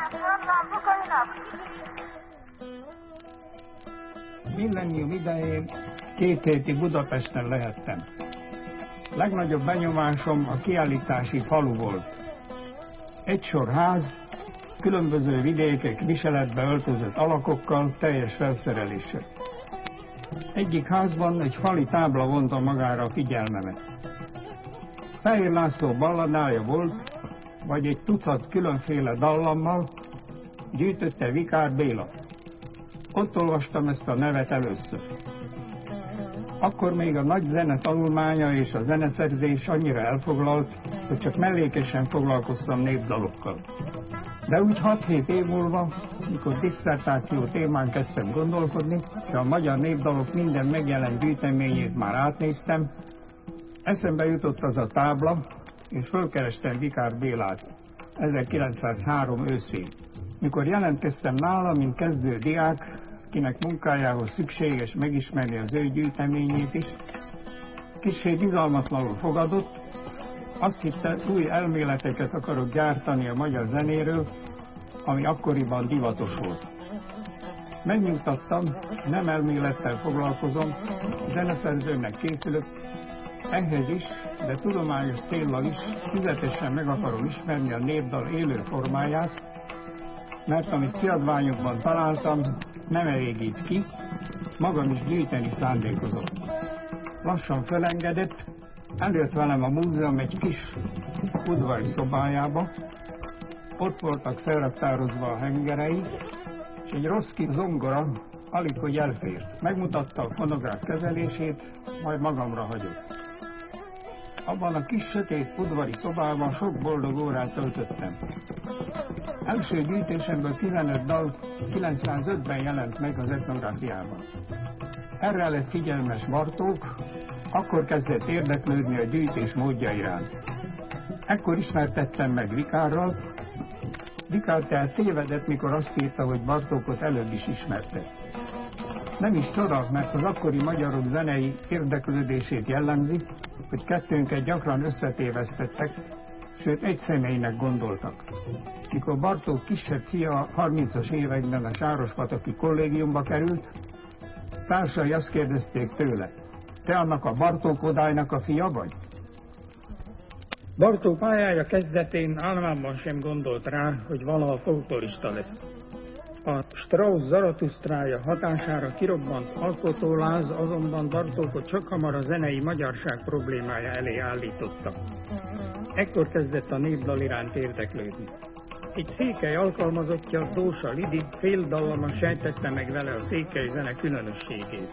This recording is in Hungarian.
Millennium idején 2 hétig Budapesten lehettem. Legnagyobb benyomásom a kiállítási falu volt. Egy sor ház, különböző vidékek viseletbe öltözött alakokkal, teljes felszereléssel. Egyik házban egy fali tábla vonta magára a figyelmemet. Fehér László balladája volt, vagy egy tucat különféle dallammal, gyűjtötte Vikár Béla. Ott olvastam ezt a nevet először. Akkor még a nagy zene tanulmánya és a zeneszerzés annyira elfoglalt, hogy csak mellékesen foglalkoztam népdalokkal. De úgy 6-7 év múlva, mikor disszertáció témán kezdtem gondolkodni, és a magyar népdalok minden megjelent gyűjteményét már átnéztem, eszembe jutott az a tábla, és fölkerestem Vikár Bélát 1903 őszén. Mikor jelentkeztem nála, mint kezdő diák, kinek munkájához szükséges megismerni az ő gyűjteményét is, kissé bizalmatlanul fogadott, azt hitte, új elméleteket akarok gyártani a magyar zenéről, ami akkoriban divatos volt. Megnyugtattam, nem elmélettel foglalkozom, zeneszerzőnek készülök, ehhez is, de tudományos céllal is tüzetesen meg akarom ismerni a népdal élő formáját, mert amit kiadványokban találtam, nem elégít ki, magam is gyűjteni szándékozom. Lassan felengedett, eljött velem a múzeum egy kis udvari szobájába, ott voltak felraktározva a hengerei, és egy rossz kis zongora alig hogy elfért. Megmutatta a fonográf kezelését, majd magamra hagyott. Abban a kis sötét udvari szobában sok boldog órát töltöttem. Első gyűjtésemből 15 dal 905-ben jelent meg az etnográfiában. Erre lett figyelmes Bartók, akkor kezdett érdeklődni a gyűjtés módja iránt. Ekkor ismertettem meg Vikárral. Vikár tehát tévedett, mikor azt írta, hogy Bartókot előbb is ismerte. Nem is csoda, mert az akkori magyarok zenei érdeklődését jellemzi, hogy kettőnket gyakran összetévesztettek, sőt egy személynek gondoltak. Mikor Bartók kisebb fia 30-as években a Sárospataki kollégiumba került, társai azt kérdezték tőle, te annak a Bartók Kodálynak a fia vagy? Bartók pályája kezdetén álmában sem gondolt rá, hogy valaha folklorista lesz. A Strauss Zaratusztrája hatására kirobbant alkotóláz azonban Bartókot csak hamar a zenei magyarság problémája elé állította. Ekkor kezdett a népdal iránt érdeklődni. Egy székely alkalmazottja, Dósa Lidi fél dallaman sejtette meg vele a székely zene különösségét.